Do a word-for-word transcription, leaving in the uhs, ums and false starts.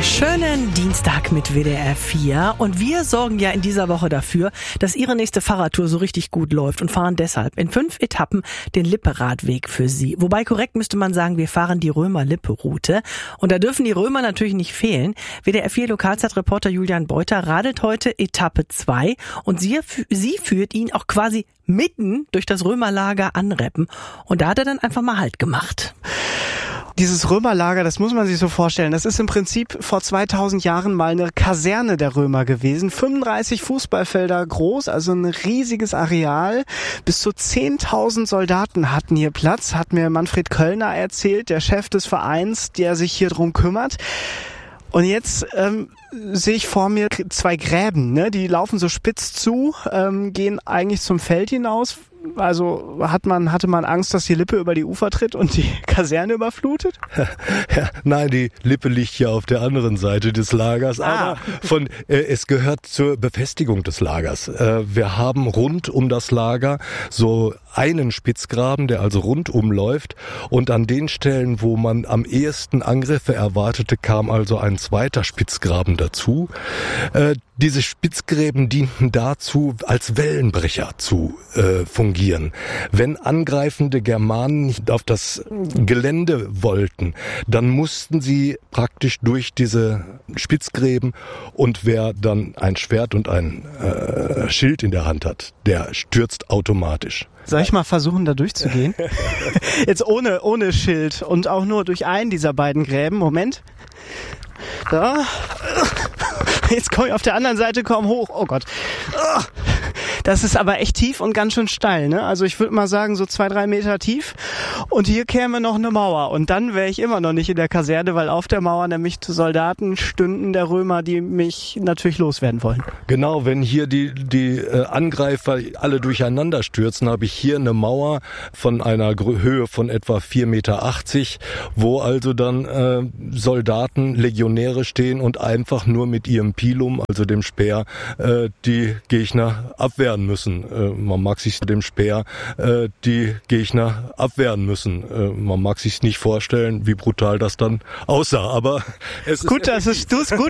Schönen Dienstag mit W D R vier und wir sorgen ja in dieser Woche dafür, dass Ihre nächste Fahrradtour so richtig gut läuft und fahren deshalb in fünf Etappen den Lippe-Radweg für Sie. Wobei korrekt müsste man sagen, wir fahren die Römer-Lippe-Route und da dürfen die Römer natürlich nicht fehlen. W D R vier Lokalzeitreporter Julian Beuter radelt heute Etappe zwei und sie, sie führt ihn auch quasi mitten durch das Römerlager Anreppen und da hat er dann einfach mal Halt gemacht. Dieses Römerlager, das muss man sich so vorstellen, das ist im Prinzip vor zweitausend Jahren mal eine Kaserne der Römer gewesen. fünfunddreißig Fußballfelder groß, also ein riesiges Areal. Bis zu zehntausend Soldaten hatten hier Platz, hat mir Manfred Köllner erzählt, der Chef des Vereins, der sich hier drum kümmert. Und jetzt ähm, sehe ich vor mir zwei Gräben, ne? Die laufen so spitz zu, ähm, gehen eigentlich zum Feld hinaus. Also hat man, hatte man Angst, dass die Lippe über die Ufer tritt und die Kaserne überflutet? Ja, nein, die Lippe liegt hier auf der anderen Seite des Lagers, ah. aber von, äh, es gehört zur Befestigung des Lagers. Äh, wir haben rund um das Lager so einen Spitzgraben, der also rundum läuft und an den Stellen, wo man am ehesten Angriffe erwartete, kam also ein zweiter Spitzgraben dazu. Äh, diese Spitzgräben dienten dazu, als Wellenbrecher zu äh, fungieren. Wenn angreifende Germanen nicht auf das Gelände wollten, dann mussten sie praktisch durch diese Spitzgräben und wer dann ein Schwert und ein äh, Schild in der Hand hat, der stürzt automatisch. Soll ich mal versuchen, da durchzugehen? Jetzt ohne, ohne Schild und auch nur durch einen dieser beiden Gräben. Moment. Da. Jetzt komme ich auf der anderen Seite kaum hoch. Oh Gott. Das ist aber echt tief und ganz schön steil, ne? Also ich würde mal sagen, so zwei, drei Meter tief. Und hier käme noch eine Mauer. Und dann wäre ich immer noch nicht in der Kaserne, weil auf der Mauer nämlich Soldaten stünden der Römer, die mich natürlich loswerden wollen. Genau, wenn hier die, die äh, Angreifer alle durcheinander stürzen, habe ich hier eine Mauer von einer Gr- Höhe von etwa vier Meter achtzig, wo also dann äh, Soldaten, Legionäre stehen und einfach nur mit ihrem Pilum, also dem Speer, äh, die Gegner abwehren müssen. Äh, man mag sich dem Speer äh, die Gegner abwehren müssen. Äh, man mag sich nicht vorstellen, wie brutal das dann aussah. Aber es gut, ist dass es, du es gut